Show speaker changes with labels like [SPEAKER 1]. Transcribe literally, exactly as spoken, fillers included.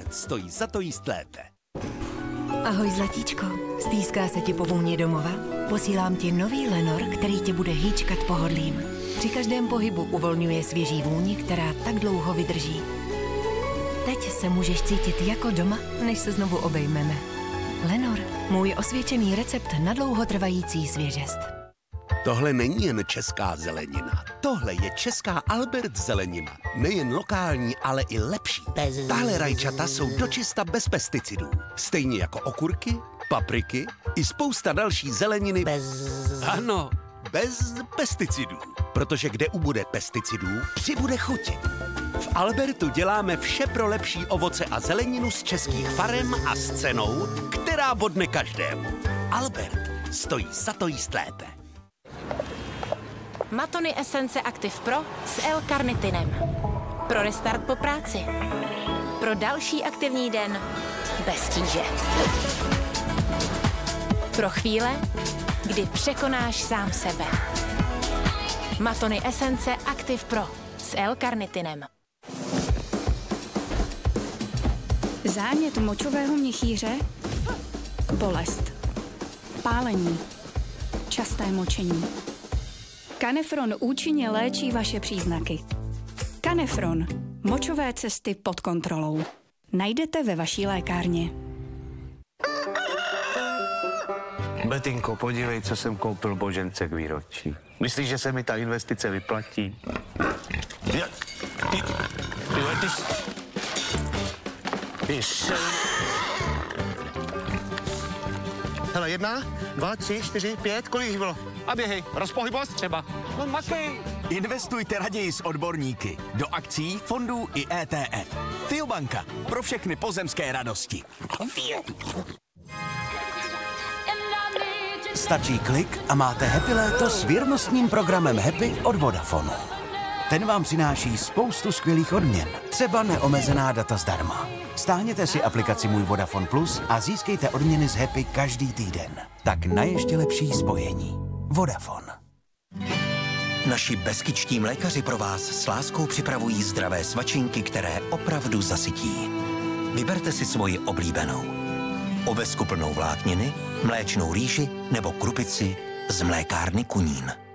[SPEAKER 1] Albert stojí za to jíst lépe.
[SPEAKER 2] Ahoj zlatíčko, stýská se ti po vůni domova? Posílám ti nový Lenor, který tě bude hýčkat pohodlím. Při každém pohybu uvolňuje svěží vůni, která tak dlouho vydrží. Teď se můžeš cítit jako doma, než se znovu obejmeme. Lenor, můj osvědčený recept na dlouhotrvající svěžest.
[SPEAKER 1] Tohle není jen česká zelenina. Tohle je česká Albert zelenina. Nejen lokální, ale i lepší. Tahle rajčata jsou dočista bez pesticidů. Stejně jako okurky, papriky i spousta další zeleniny.
[SPEAKER 3] Bez...
[SPEAKER 1] Ano, bez pesticidů. Protože kde ubude pesticidů, přibude chuti. V Albertu děláme vše pro lepší ovoce a zeleninu z českých farem a s cenou, která bodne každému. Albert stojí za to jíst lépe.
[SPEAKER 4] Matony Esence Active Pro s L-karnitinem. Pro restart po práci. Pro další aktivní den bez tíže. Pro chvíle, kdy překonáš sám sebe. Matony Esence Active Pro s L-karnitinem.
[SPEAKER 5] Zánět močového měchýře, bolest, pálení, časté močení. Canefron účinně léčí vaše příznaky. Canefron. Močové cesty pod kontrolou. Najdete ve vaší lékárně.
[SPEAKER 6] Betinko, podívej, co jsem koupil Božence k výročí. Myslíš, že se mi ta investice vyplatí? Ja, ty, ty, ty, ty se... Hele, jedna, dva, tři, čtyři, pět, kolik jich bylo? A běhej, rozpohybost třeba. No makej.
[SPEAKER 7] Investujte raději s odborníky. Do akcí, fondů i E T F. Fiobanka. Pro všechny pozemské radosti.
[SPEAKER 8] Stačí klik a máte happy léto s věrnostním programem Happy od Vodafonu. Ten vám přináší spoustu skvělých odměn, třeba neomezená data zdarma. Stáhněte si aplikaci Můj Vodafone Plus a získejte odměny z Happy každý týden. Tak na ještě lepší spojení. Vodafone.
[SPEAKER 9] Naši beskičtí mlékaři pro vás s láskou připravují zdravé svačinky, které opravdu zasytí. Vyberte si svoji oblíbenou. Ovesku plnou vlákniny, mléčnou rýži nebo krupici z mlékárny Kunín.